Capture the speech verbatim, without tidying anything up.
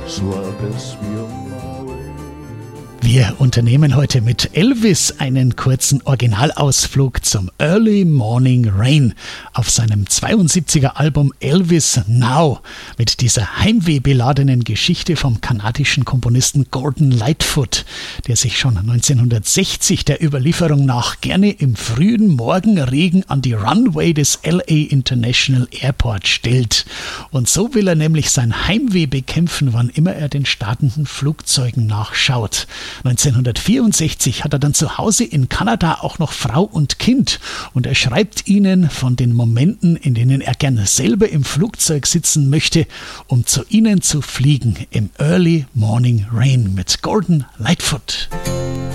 so I best be on my way. Wir unternehmen heute mit Elvis einen kurzen Originalausflug zum Early Morning Rain auf seinem zweiundsiebziger Album Elvis Now mit dieser heimwehbeladenen Geschichte vom kanadischen Komponisten Gordon Lightfoot, der sich schon neunzehnhundertsechzig der Überlieferung nach gerne im frühen Morgenregen an die Runway des L A International Airport stellt. Und so will er nämlich sein Heimweh bekämpfen, wann immer er den startenden Flugzeugen nachschaut. neunzehnhundertvierundsechzig hat er dann zu Hause in Kanada auch noch Frau und Kind und er schreibt ihnen von den Momenten, in denen er gerne selber im Flugzeug sitzen möchte, um zu ihnen zu fliegen im Early Morning Rain mit Gordon Lightfoot.